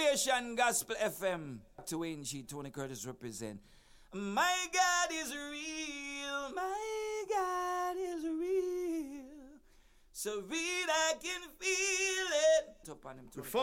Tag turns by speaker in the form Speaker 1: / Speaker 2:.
Speaker 1: Nation Gospel FM. To NG, Tony Curtis represent. My God is real. My God is real. So real I can feel it. Top on him, Tony.